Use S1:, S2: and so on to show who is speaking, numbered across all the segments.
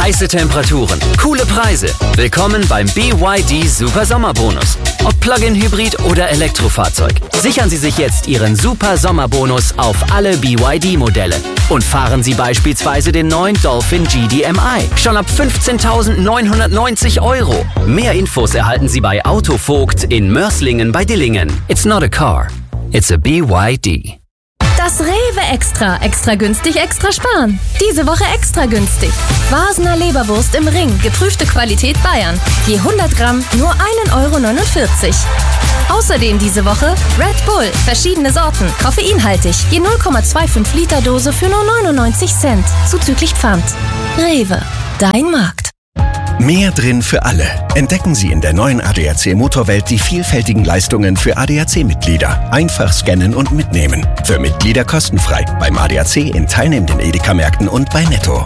S1: Heiße Temperaturen, coole Preise. Willkommen beim BYD Super Sommerbonus. Ob Plug-in-Hybrid oder Elektrofahrzeug. Sichern Sie sich jetzt Ihren Super Sommerbonus auf alle BYD-Modelle. Und fahren Sie beispielsweise den neuen Dolphin GDMI. Schon ab 15.990 €. Mehr Infos erhalten Sie bei Autovogt in Mörslingen bei Dillingen. It's not a car, it's a BYD.
S2: Das Rewe Extra. Extra günstig, extra sparen. Diese Woche extra günstig. Wasener Leberwurst im Ring. Geprüfte Qualität Bayern. Je 100 Gramm nur 1,49 €. Außerdem diese Woche Red Bull. Verschiedene Sorten. Koffeinhaltig. Je 0,25 Liter Dose für nur 99 Cent. Zuzüglich Pfand. Rewe. Dein Markt.
S3: Mehr drin für alle. Entdecken Sie in der neuen ADAC Motorwelt die vielfältigen Leistungen für ADAC-Mitglieder. Einfach scannen und mitnehmen. Für Mitglieder kostenfrei. Beim ADAC in teilnehmenden Edeka-Märkten und bei Netto.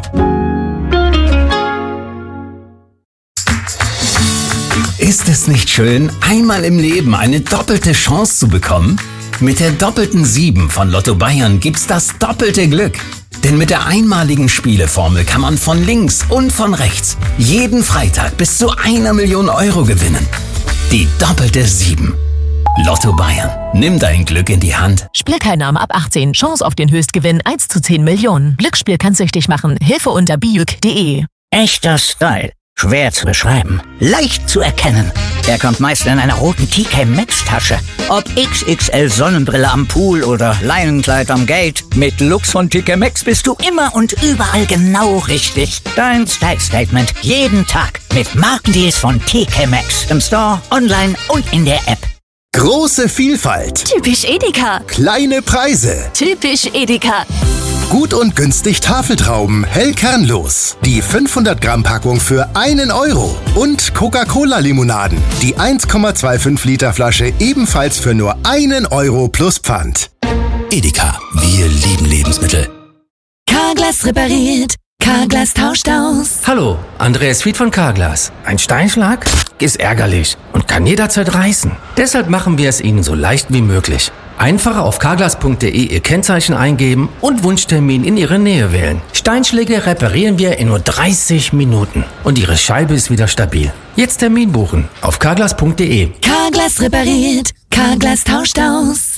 S4: Ist es nicht schön, einmal im Leben eine doppelte Chance zu bekommen? Mit der doppelten 7 von Lotto Bayern gibt's das doppelte Glück. Denn mit der einmaligen Spieleformel kann man von links und von rechts jeden Freitag bis zu 1 Million € gewinnen. Die doppelte 7. Lotto Bayern. Nimm dein Glück in die Hand.
S5: Spielteilnahme ab 18. Chance auf den Höchstgewinn 1 zu 10 Millionen. Glücksspiel kann süchtig machen. Hilfe unter biuk.de.
S6: Echter Style. Schwer zu beschreiben. Leicht zu erkennen. Er kommt meist in einer roten TK Maxx Tasche. Ob XXL Sonnenbrille am Pool oder Leinenkleid am Gate. Mit Looks von TK Maxx bist du immer und überall genau richtig. Dein Style Statement jeden Tag mit Markendeals von TK Maxx. Im Store, online und in der App.
S7: Große Vielfalt.
S2: Typisch Edeka.
S7: Kleine Preise.
S2: Typisch Edeka.
S7: Gut und günstig Tafeltrauben, hell kernlos. Die 500 Gramm Packung für 1 €. Und Coca-Cola-Limonaden. Die 1,25 Liter Flasche ebenfalls für nur 1 € plus Pfand.
S3: Edeka. Wir lieben Lebensmittel.
S2: Carglass repariert. Carglass tauscht aus.
S8: Hallo, Andreas Fied von Carglass. Ein Steinschlag ist ärgerlich und kann jederzeit reißen. Deshalb machen wir es Ihnen so leicht wie möglich. Einfach auf carglass.de Ihr Kennzeichen eingeben und Wunschtermin in Ihre Nähe wählen. Steinschläge reparieren wir in nur 30 Minuten und Ihre Scheibe ist wieder stabil. Jetzt Termin buchen auf carglass.de.
S2: Carglass repariert. Carglass tauscht aus.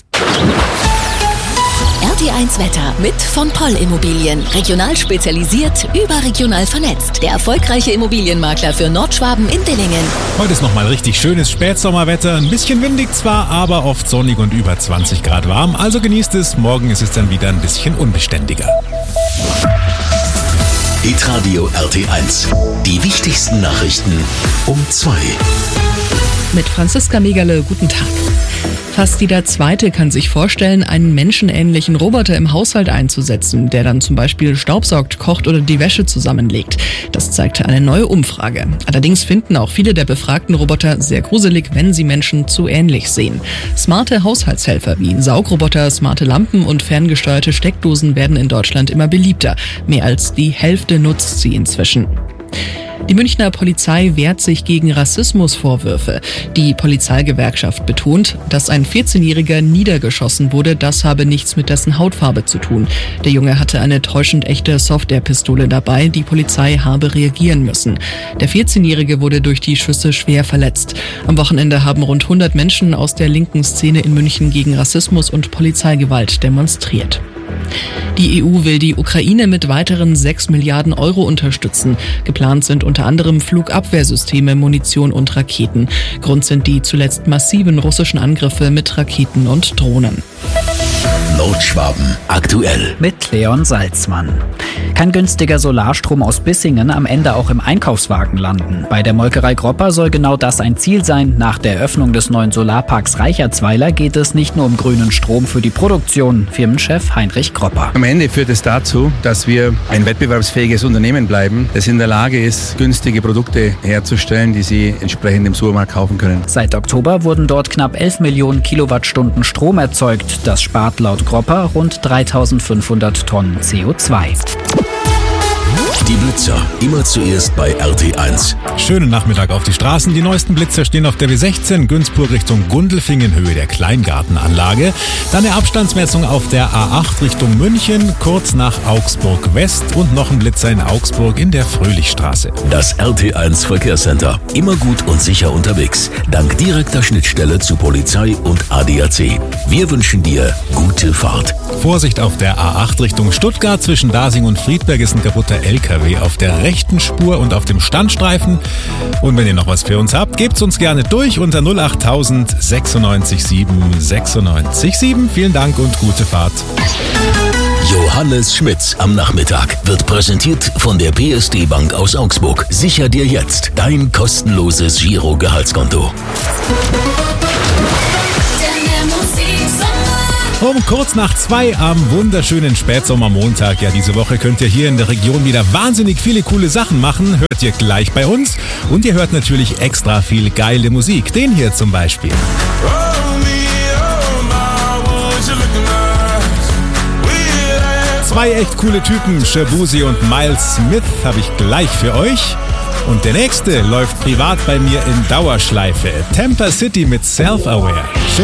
S2: RT1 Wetter mit von Poll Immobilien. Regional spezialisiert, überregional vernetzt. Der erfolgreiche Immobilienmakler für Nordschwaben in Dillingen.
S9: Heute ist nochmal richtig schönes Spätsommerwetter. Ein bisschen windig zwar, aber oft sonnig und über 20 Grad warm. Also genießt es. Morgen ist es dann wieder ein bisschen unbeständiger.
S3: Hitradio RT1. Die wichtigsten Nachrichten um 2.
S10: Mit Franziska Megerle, guten Tag. Fast jeder Zweite kann sich vorstellen, einen menschenähnlichen Roboter im Haushalt einzusetzen, der dann zum Beispiel staubsaugt, kocht oder die Wäsche zusammenlegt. Das zeigte eine neue Umfrage. Allerdings finden auch viele der befragten Roboter sehr gruselig, wenn sie Menschen zu ähnlich sehen. Smarte Haushaltshelfer wie Saugroboter, smarte Lampen und ferngesteuerte Steckdosen werden in Deutschland immer beliebter. Mehr als die Hälfte nutzt sie inzwischen. Die Münchner Polizei wehrt sich gegen Rassismusvorwürfe. Die Polizeigewerkschaft betont, dass ein 14-Jähriger niedergeschossen wurde, das habe nichts mit dessen Hautfarbe zu tun. Der Junge hatte eine täuschend echte Softwarepistole dabei, die Polizei habe reagieren müssen. Der 14-Jährige wurde durch die Schüsse schwer verletzt. Am Wochenende haben rund 100 Menschen aus der linken Szene in München gegen Rassismus und Polizeigewalt demonstriert. Die EU will die Ukraine mit weiteren 6 Milliarden € unterstützen. Geplant sind unter anderem Flugabwehrsysteme, Munition und Raketen. Grund sind die zuletzt massiven russischen Angriffe mit Raketen und Drohnen.
S3: Nordschwaben aktuell.
S11: Mit Leon Salzmann. Kann günstiger Solarstrom aus Bissingen am Ende auch im Einkaufswagen landen? Bei der Molkerei Gropper soll genau das ein Ziel sein. Nach der Eröffnung des neuen Solarparks Reichertsweiler geht es nicht nur um grünen Strom für die Produktion. Firmenchef Heinrich Gropper.
S12: Am Ende führt es dazu, dass wir ein wettbewerbsfähiges Unternehmen bleiben, das in der Lage ist, günstige Produkte herzustellen, die Sie entsprechend im Supermarkt kaufen können.
S11: Seit Oktober wurden dort knapp 11 Millionen Kilowattstunden Strom erzeugt. Das spart laut Gropper rund 3.500 Tonnen CO2.
S13: Die Blitzer, immer zuerst bei RT1.
S9: Schönen Nachmittag auf die Straßen. Die neuesten Blitzer stehen auf der W16 Günzburg Richtung Gundelfing in Höhe der Kleingartenanlage. Dann eine Abstandsmessung auf der A8 Richtung München, kurz nach Augsburg West und noch ein Blitzer in Augsburg in der Fröhlichstraße.
S13: Das RT1 Verkehrscenter. Immer gut und sicher unterwegs. Dank direkter Schnittstelle zu Polizei und ADAC. Wir wünschen dir gute Fahrt.
S9: Vorsicht auf der A8 Richtung Stuttgart. Zwischen Dasing und Friedberg ist ein kaputter LKW auf der rechten Spur und auf dem Standstreifen. Und wenn ihr noch was für uns habt, gebt's uns gerne durch unter 08000 96 7 96 7. Vielen Dank und gute Fahrt.
S13: Johannes Schmitz am Nachmittag wird präsentiert von der PSD Bank aus Augsburg. Sicher dir jetzt dein kostenloses Giro-Gehaltskonto.
S9: Um kurz nach 2 am wunderschönen Spätsommermontag. Ja, diese Woche könnt ihr hier in der Region wieder wahnsinnig viele coole Sachen machen. Hört ihr gleich bei uns. Und ihr hört natürlich extra viel geile Musik. Den hier zum Beispiel. Zwei echt coole Typen, Shabuzi und Miles Smith, habe ich gleich für euch. Und der nächste läuft privat bei mir in Dauerschleife. Tampa City mit Self-Aware.